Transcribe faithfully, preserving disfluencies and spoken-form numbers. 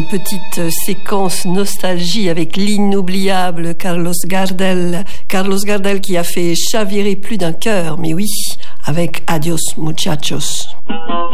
et petite séquence nostalgie avec l'inoubliable Carlos Gardel. Carlos Gardel qui a fait chavirer plus d'un cœur, mais oui, avec Adios Muchachos.